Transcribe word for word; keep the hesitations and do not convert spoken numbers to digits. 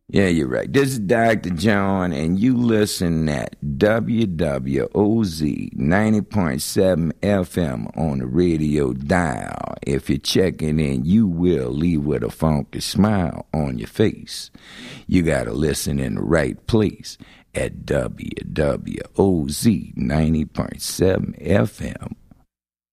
Yeah, you're right. This is Doctor John, and you listen at W W O Z ninety point seven F M on the radio dial. If you're checking in, you will leave with a funky smile on your face. You got to listen in the right place at W W O Z ninety point seven F M